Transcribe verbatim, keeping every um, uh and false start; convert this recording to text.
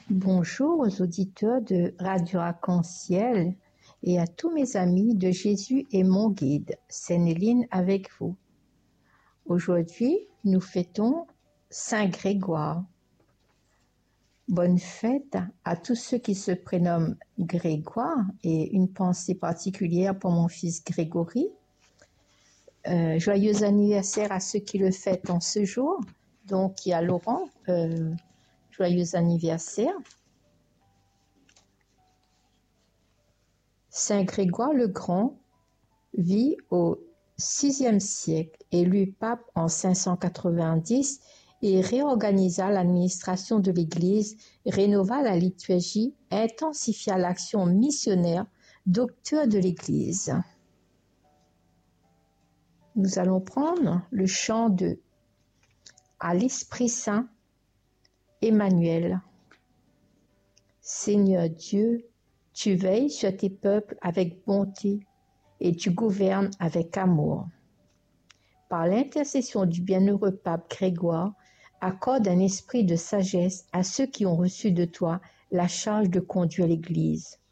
Bonjour aux auditeurs de Radio Arc-en-Ciel et à tous mes amis de Jésus est mon guide. C'est Néline avec vous. Aujourd'hui, nous fêtons Saint Grégoire. Bonne fête à tous ceux qui se prénomment Grégoire et une pensée particulière pour mon fils Grégory. Euh, joyeux anniversaire à ceux qui le fêtent en ce jour. Donc, il y a Laurent, euh, joyeux anniversaire. Saint Grégoire le Grand vit au sixième siècle, élu pape en cinq cent quatre-vingt-dix et réorganisa l'administration de l'Église, rénova la liturgie, intensifia l'action missionnaire, docteur de l'Église. Nous allons prendre le chant de À l'Esprit Saint, Emmanuel. Seigneur Dieu, tu veilles sur tes peuples avec bonté et tu gouvernes avec amour. Par l'intercession du bienheureux pape Grégoire, accorde un esprit de sagesse à ceux qui ont reçu de toi la charge de conduire l'Église.